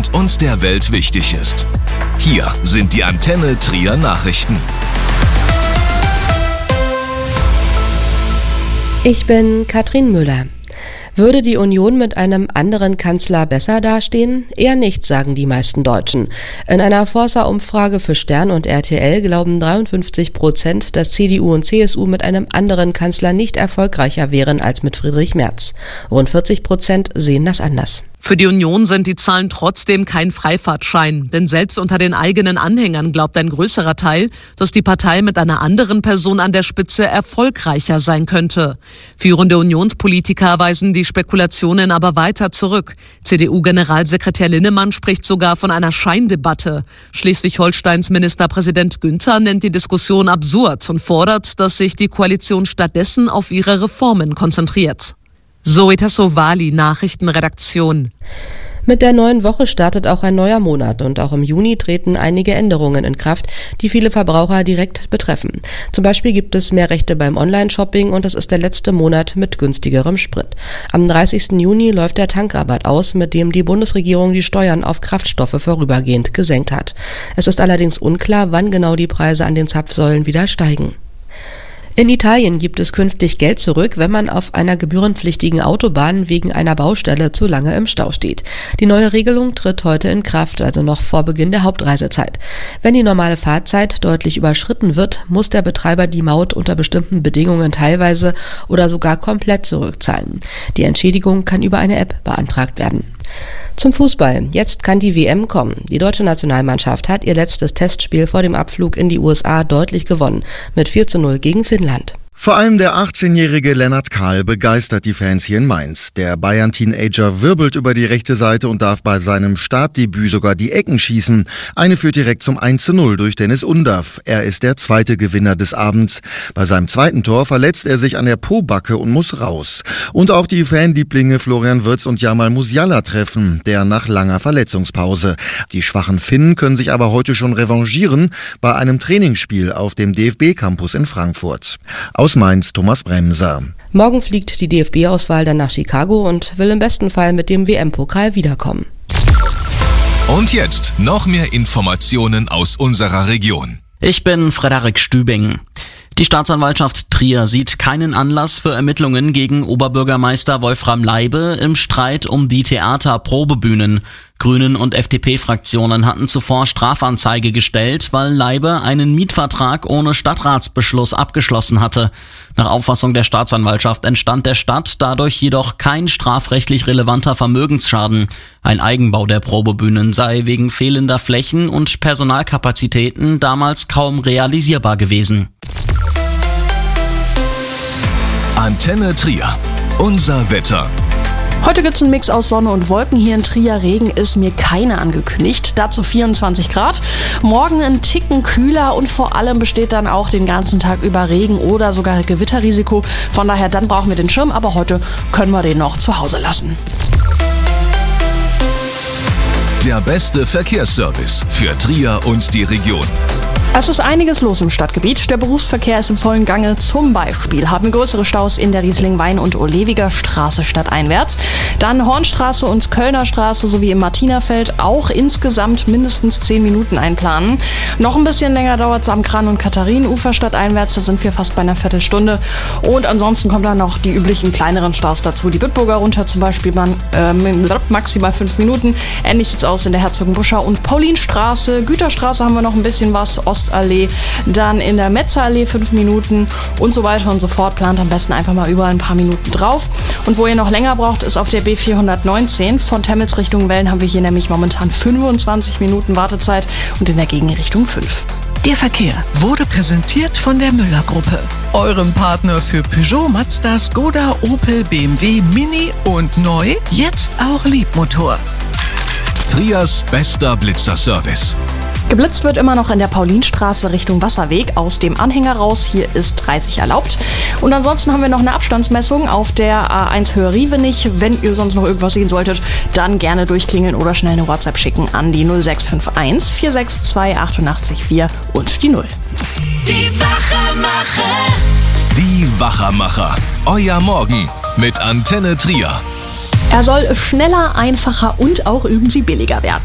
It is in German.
Deutschland und der Welt wichtig ist. Hier sind die Antenne Trier Nachrichten. Ich bin Katrin Müller. Würde die Union mit einem anderen Kanzler besser dastehen? Eher nicht, sagen die meisten Deutschen. In einer Forsa-Umfrage für Stern und RTL glauben 53%, dass CDU und CSU mit einem anderen Kanzler nicht erfolgreicher wären als mit Friedrich Merz. Rund 40% sehen das anders. Für die Union sind die Zahlen trotzdem kein Freifahrtschein. Denn selbst unter den eigenen Anhängern glaubt ein größerer Teil, dass die Partei mit einer anderen Person an der Spitze erfolgreicher sein könnte. Führende Unionspolitiker weisen die Spekulationen aber weiter zurück. CDU-Generalsekretär Linnemann spricht sogar von einer Scheindebatte. Schleswig-Holsteins Ministerpräsident Günther nennt die Diskussion absurd und fordert, dass sich die Koalition stattdessen auf ihre Reformen konzentriert. Zoe Tassovali, Nachrichtenredaktion. Mit der neuen Woche startet auch ein neuer Monat und auch im Juni treten einige Änderungen in Kraft, die viele Verbraucher direkt betreffen. Zum Beispiel gibt es mehr Rechte beim Online-Shopping und es ist der letzte Monat mit günstigerem Sprit. Am 30. Juni läuft der Tankrabatt aus, mit dem die Bundesregierung die Steuern auf Kraftstoffe vorübergehend gesenkt hat. Es ist allerdings unklar, wann genau die Preise an den Zapfsäulen wieder steigen. In Italien gibt es künftig Geld zurück, wenn man auf einer gebührenpflichtigen Autobahn wegen einer Baustelle zu lange im Stau steht. Die neue Regelung tritt heute in Kraft, also noch vor Beginn der Hauptreisezeit. Wenn die normale Fahrzeit deutlich überschritten wird, muss der Betreiber die Maut unter bestimmten Bedingungen teilweise oder sogar komplett zurückzahlen. Die Entschädigung kann über eine App beantragt werden. Zum Fußball. Jetzt kann die WM kommen. Die deutsche Nationalmannschaft hat ihr letztes Testspiel vor dem Abflug in die USA deutlich gewonnen. Mit 4:0 gegen Finnland. Vor allem der 18-jährige Lennart Kahl begeistert die Fans hier in Mainz. Der Bayern-Teenager wirbelt über die rechte Seite und darf bei seinem Startdebüt sogar die Ecken schießen. Eine führt direkt zum 1:0 durch Dennis Undav. Er ist der zweite Gewinner des Abends. Bei seinem zweiten Tor verletzt er sich an der Pobacke und muss raus. Und auch die Fanlieblinge Florian Wirtz und Jamal Musiala treffen, der nach langer Verletzungspause. Die schwachen Finnen können sich aber heute schon revanchieren bei einem Trainingsspiel auf dem DFB-Campus in Frankfurt. Aus Mainz, Thomas Bremser. Morgen fliegt die DFB-Auswahl dann nach Chicago und will im besten Fall mit dem WM-Pokal wiederkommen. Und jetzt noch mehr Informationen aus unserer Region. Ich bin Frederik Stübing. Die Staatsanwaltschaft Trier sieht keinen Anlass für Ermittlungen gegen Oberbürgermeister Wolfram Leibe im Streit um die Theaterprobebühnen. Grünen und FDP-Fraktionen hatten zuvor Strafanzeige gestellt, weil Leibe einen Mietvertrag ohne Stadtratsbeschluss abgeschlossen hatte. Nach Auffassung der Staatsanwaltschaft entstand der Stadt dadurch jedoch kein strafrechtlich relevanter Vermögensschaden. Ein Eigenbau der Probebühnen sei wegen fehlender Flächen und Personalkapazitäten damals kaum realisierbar gewesen. Antenne Trier. Unser Wetter. Heute gibt's einen Mix aus Sonne und Wolken. Hier in Trier Regen ist mir keine angekündigt. Dazu 24 Grad. Morgen ein Ticken kühler und vor allem besteht dann auch den ganzen Tag über Regen oder sogar Gewitterrisiko. Von daher, dann brauchen wir den Schirm, aber heute können wir den noch zu Hause lassen. Der beste Verkehrsservice für Trier und die Region. Es ist einiges los im Stadtgebiet. Der Berufsverkehr ist im vollen Gange. Zum Beispiel haben wir größere Staus in der Riesling-Wein- und Olewiger Straße stadteinwärts. Dann Hornstraße und Kölner Straße sowie im Martinerfeld auch insgesamt mindestens 10 Minuten einplanen. Noch ein bisschen länger dauert es am Kran- und Katharinenufer stadteinwärts. Da sind wir fast bei einer Viertelstunde. Und ansonsten kommen dann noch die üblichen kleineren Staus dazu. Die Bitburger runter zum Beispiel maximal 5 Minuten. Ähnlich sieht es aus in der Herzogenbuschau und Paulinstraße. Güterstraße haben wir noch ein bisschen was. Ostallee, dann in der Metzerallee 5 Minuten und so weiter und so fort. Plant am besten einfach mal überall ein paar Minuten drauf. Und wo ihr noch länger braucht, ist auf der B419. Von Temmels Richtung Wellen haben wir hier nämlich momentan 25 Minuten Wartezeit und in der Gegenrichtung 5. Der Verkehr wurde präsentiert von der Müller-Gruppe, eurem Partner für Peugeot, Mazda, Skoda, Opel, BMW, Mini und neu, jetzt auch Liebmotor. Triers bester Blitzerservice. Geblitzt wird immer noch in der Paulinstraße Richtung Wasserweg aus dem Anhänger raus. Hier ist 30 erlaubt. Und ansonsten haben wir noch eine Abstandsmessung auf der A1 Höhe-Rievenich. Wenn ihr sonst noch irgendwas sehen solltet, dann gerne durchklingeln oder schnell eine WhatsApp schicken an die 0651 462 88 4 und die 0. Die Wachermacher. Die Wachermacher. Euer Morgen mit Antenne Trier. Er soll schneller, einfacher und auch irgendwie billiger werden.